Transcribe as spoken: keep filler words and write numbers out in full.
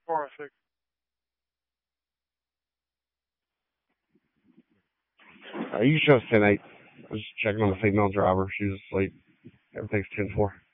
four oh six. Uh, you show us ten eight. I was just checking on the female driver. She was asleep. Everything's ten four.